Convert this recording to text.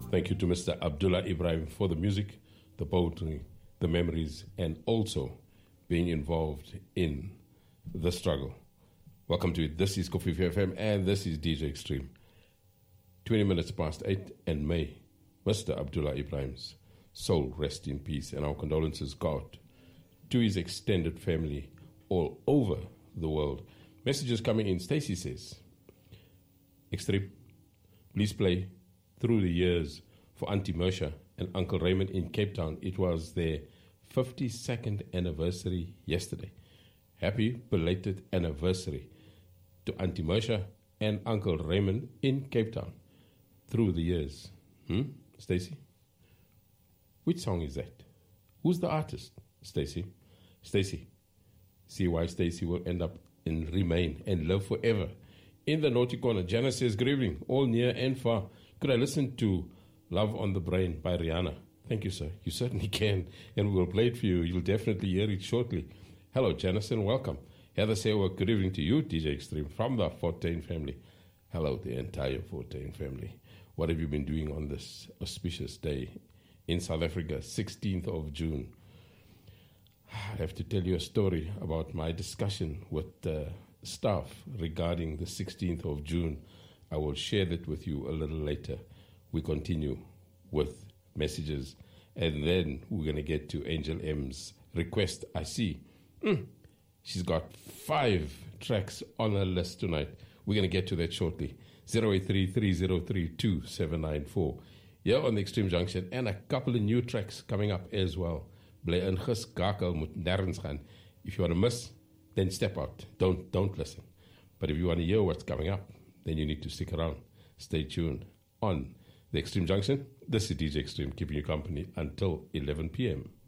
Thank you to Mr. Abdullah Ibrahim for the music, the poetry, the memories, and also being involved in the struggle. Welcome to it. This is Kofi FM and this is DJ Extreme. 20 minutes past 8, and may Mr. Abdullah Ibrahim's soul rest in peace, and our condolences go out to his extended family all over the world. Messages coming in. Stacy says, Extreme, please play Through the Years for Auntie Mersha and Uncle Raymond in Cape Town. It was their 52nd anniversary yesterday. Happy belated anniversary to Auntie Mersha and Uncle Raymond in Cape Town. Through the Years. Stacy? Which song is that? Who's the artist? Stacy? Stacy. See why Stacy will end up and remain and live forever in the naughty corner. Jana says, good evening, all near and far. Could I listen to Love on the Brain by Rihanna? Thank you, sir. You certainly can, and we will play it for you. You'll definitely hear it shortly. Hello, Janice, and welcome. Heather Sewa, good evening to you, DJ Extreme, from the Fortain family. Hello, the entire Fortain family. What have you been doing on this auspicious day in South Africa, 16th of June? I have to tell you a story about my discussion with the staff regarding the 16th of June. I will share that with you a little later. We continue with messages, and then we're going to get to Angel M's request. I see she's got 5 tracks on her list tonight. We're going to get to that shortly. 083-303-2794. Here on the Extreme Junction, and a couple of new tracks coming up as well. Bly ingeskakel, moet nergens gaan. If you want to miss, then step out. Don't listen. But if you want to hear what's coming up, then you need to stick around. Stay tuned on the Extreme Junction. This is DJ Extreme, keeping you company until 11 p.m.